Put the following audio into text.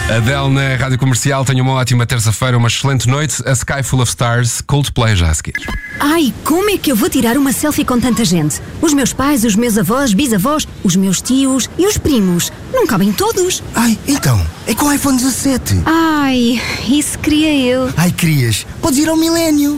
Adele na Rádio Comercial. Tenha uma ótima terça-feira, uma excelente noite. A Sky Full of Stars, Coldplay já a seguir. Ai, como é que eu vou tirar uma selfie com tanta gente? Os meus pais, os meus avós, bisavós, os meus tios e os primos. Não cabem todos. Ai, então, é com o iPhone 17. Ai, isso queria eu. Ai, querias? Podes ir ao Milénio.